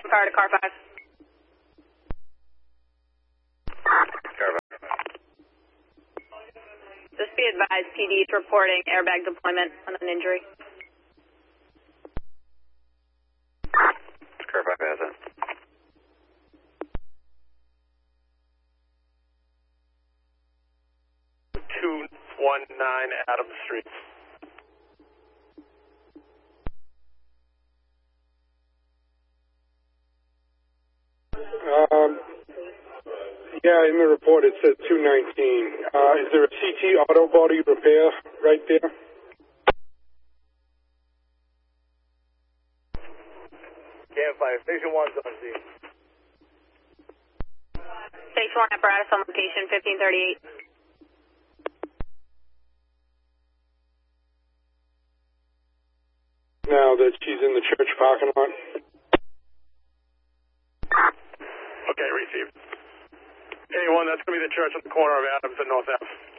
car to car 5. Car 5. Just be advised, PD is reporting airbag deployment on an injury. Car 5 has it. 219 Adams Street. Yeah, in the report it says 219. Is there a CT auto body repair right there? Camp 5, Station 1's on scene. Station 1 apparatus on location 1538. Now that she's in the church parking lot. Okay, received. Anyone, that's going to be the church at the corner of Adams and North Ave.